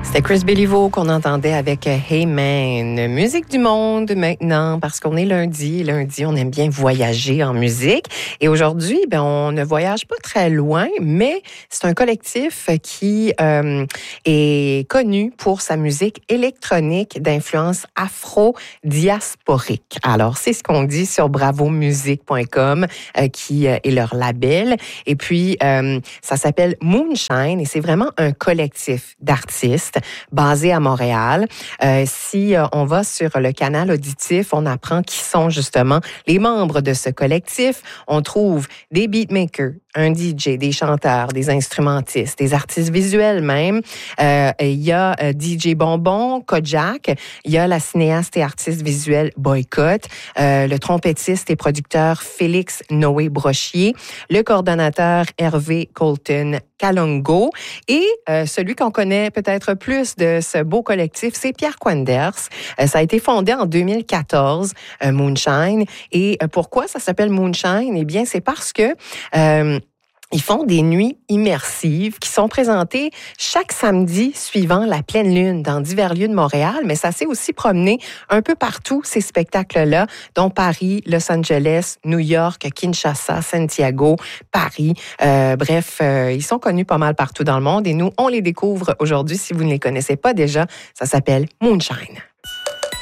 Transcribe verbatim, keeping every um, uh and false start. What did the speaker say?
C'était Chris Béliveau qu'on entendait avec Hey Man. Musique du monde maintenant, parce qu'on est lundi. Lundi, on aime bien voyager en musique. Et aujourd'hui, ben, on ne voyage pas très loin, mais c'est un collectif qui euh, est connu pour sa musique électronique d'influence afro-diasporique. Alors, c'est ce qu'on dit sur bravo musique point com, euh, qui euh, est leur label. Et puis, euh, ça s'appelle Moonshine et c'est vraiment un collectif d'artistes basé à Montréal. Euh, si euh, on va sur le canal auditif, on apprend qui sont justement les membres de ce collectif. On trouve des beatmakers, un D J, des chanteurs, des instrumentistes, des artistes visuels même. Euh, il y a euh, D J Bonbon, Kojak. Il y a la cinéaste et artiste visuelle Boycott. Euh, le trompettiste et producteur Félix Noé Brochier. Le coordonnateur Hervé Colton Kalongo. Et euh, celui qu'on connaît peut-être plus de ce beau collectif, c'est Pierre Quenders. Euh, ça a été fondé en deux mille quatorze, euh, Moonshine. Et euh, pourquoi ça s'appelle Moonshine? Eh bien, c'est parce que euh, ils font des nuits immersives qui sont présentées chaque samedi suivant la pleine lune dans divers lieux de Montréal, mais ça s'est aussi promené un peu partout, ces spectacles-là, dont Paris, Los Angeles, New York, Kinshasa, Santiago, Paris. Euh, bref, euh, ils sont connus pas mal partout dans le monde et nous, on les découvre aujourd'hui. Si vous ne les connaissez pas déjà, ça s'appelle Moonshine.